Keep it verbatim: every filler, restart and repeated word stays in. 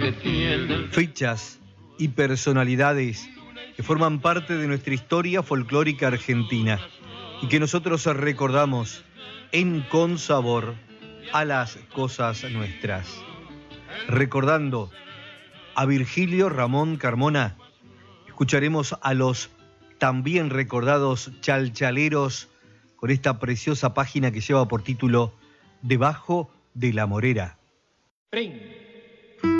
que tiene. Fechas y personalidades que forman parte de nuestra historia folclórica argentina y que nosotros recordamos en Con Sabor a las cosas nuestras. Recordando a Virgilio Ramón Carmona, escucharemos a los también recordados chalchaleros con esta preciosa página que lleva por título Debajo de la Morera. Pring.